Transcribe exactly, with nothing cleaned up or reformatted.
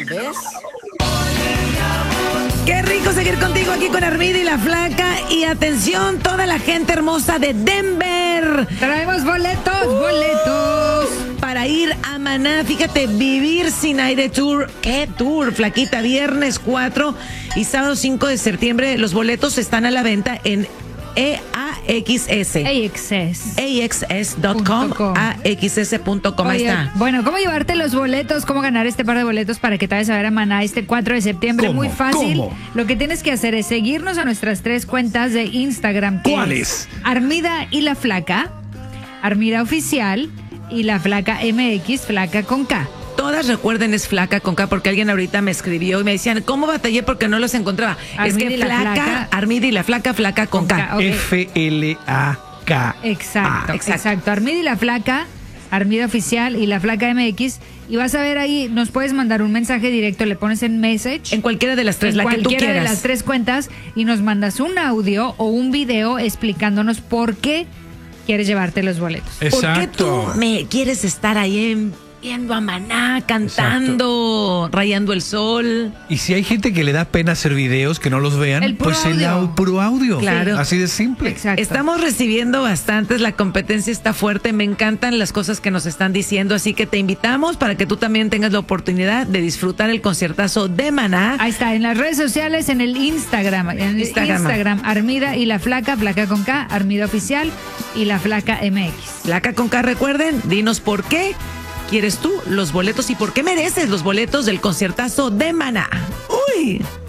¿Ves? Qué rico seguir contigo aquí con Armida y la Flaca. Y atención, toda la gente hermosa de Denver. Traemos boletos, uh, boletos. Para ir a Maná, fíjate, Vivir Sin Aire Tour. ¿Qué tour, Flaquita? Viernes cuatro y sábado cinco de septiembre. Los boletos están a la venta en E A X S. A X S. A X S punto com. A X S punto com. Ahí está. Bueno, ¿cómo llevarte los boletos? ¿Cómo ganar este par de boletos para que te vayas a ver a Maná este cuatro de septiembre? ¿Cómo? Muy fácil. ¿Cómo? Lo que tienes que hacer es seguirnos a nuestras tres cuentas de Instagram. ¿Cuáles? Armida y la Flaca, Armida Oficial y la Flaca M X, Flaca con K. Todas, recuerden, es Flaca con K, porque alguien ahorita me escribió y me decían, ¿cómo batallé porque no los encontraba? Armida es que y la Flaca, Flaca. Armida y la Flaca, Flaca con, Con K. K, ok. F L A K. Exacto, Ah, exacto, exacto. Armida y la Flaca, Armida Oficial y la Flaca M X. Y vas a ver ahí, nos puedes mandar un mensaje directo, le pones en message. En cualquiera de las tres, en la que tú cualquiera quieras. de las tres cuentas y nos mandas un audio o un video explicándonos por qué quieres llevarte los boletos. ¿Por qué Exacto. tú me quieres estar ahí en- viendo a Maná, cantando, rayando el sol? Y si hay gente que le da pena hacer videos, que no los vean, El puro pues el audio. au- puro audio. Claro. Así de simple. Exacto. Estamos recibiendo bastantes, la competencia está fuerte, me encantan las cosas que nos están diciendo, así que te invitamos para que tú también tengas la oportunidad de disfrutar el conciertazo de Maná. Ahí está, en las redes sociales, en el Instagram, en el Instagram. Instagram, Armida y la Flaca, Flaca con K, Armida Oficial y la Flaca M X. Flaca con K, recuerden, dinos por qué quieres tú los boletos y por qué mereces los boletos del conciertazo de Maná. ¡Uy!